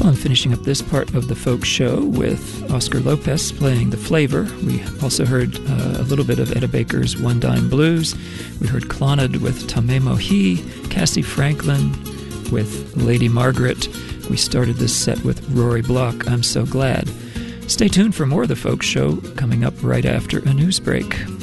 Well, I'm finishing up this part of the folk show with Oscar Lopez playing the flavor. We also heard a little bit of Etta Baker's One Dime Blues. We heard Clonard with Tame Mohi, Cassie Franklin with Lady Margaret. We started this set with Rory Block, I'm So Glad. Stay tuned for more of the folk show coming up right after a news break.